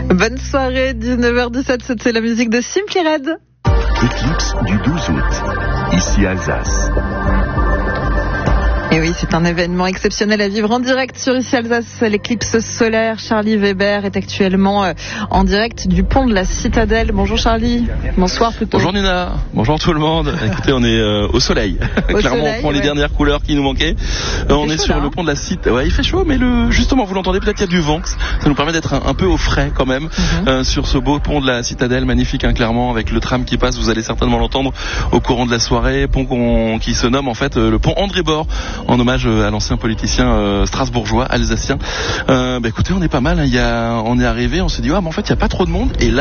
Bonne soirée, 19h17, c'est la musique de Simply Red. Éclipse du 12 août, ici Alsace. Et oui, c'est un événement exceptionnel à vivre en direct sur Ici Alsace. L'éclipse solaire. Charlie Weber est actuellement en direct du pont de la Citadelle. Bonjour Charlie. Bonsoir plutôt. Bonjour Nina. Bonjour tout le monde. Écoutez, on est au soleil. Clairement, on prend les dernières couleurs qui nous manquaient. On est sur le pont de la Citadelle. Ouais, il fait chaud, mais justement, vous l'entendez, peut-être qu'il y a du vent. Ça nous permet d'être un peu au frais quand même sur ce beau pont de la Citadelle. Magnifique, clairement, avec le tram qui passe. Vous allez certainement l'entendre au courant de la soirée. Pont qui se nomme en fait le pont André Bord, en hommage à l'ancien politicien strasbourgeois alsacien. Écoutez, on est pas mal. On est arrivé, on s'est dit mais en fait il y a pas trop de monde. Et là